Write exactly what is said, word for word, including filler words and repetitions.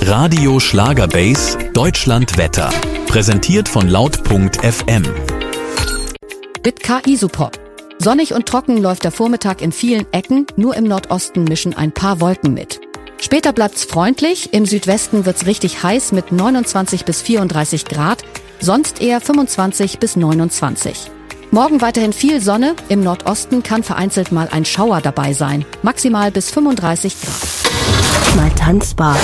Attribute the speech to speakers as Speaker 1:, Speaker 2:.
Speaker 1: Radio Schlagerbase Deutschland Wetter. Präsentiert von laut punkt f m.
Speaker 2: Mit K I-Support. Sonnig und trocken läuft der Vormittag in vielen Ecken, nur im Nordosten mischen ein paar Wolken mit. Später bleibt's freundlich, im Südwesten wird's richtig heiß mit neunundzwanzig bis vierunddreißig Grad, sonst eher fünfundzwanzig bis neunundzwanzig. Morgen weiterhin viel Sonne, im Nordosten kann vereinzelt mal ein Schauer dabei sein, maximal bis fünfunddreißig Grad.
Speaker 3: Mal tanzbar.